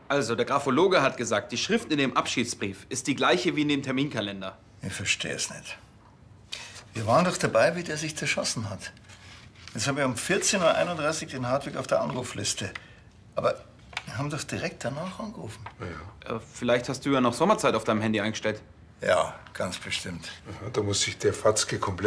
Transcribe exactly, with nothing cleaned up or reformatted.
Also, der Graphologe hat gesagt, die Schrift in dem Abschiedsbrief ist die gleiche wie in dem Terminkalender. Ich verstehe es nicht. Wir waren doch dabei, wie der sich zerschossen hat. Jetzt haben wir um vierzehn Uhr einunddreißig den Hartwig auf der Anrufliste. Aber wir haben doch direkt danach angerufen. Ja. Äh, vielleicht hast du ja noch Sommerzeit auf deinem Handy eingestellt. Ja, ganz bestimmt. Aha, da muss sich der Fatzke komplett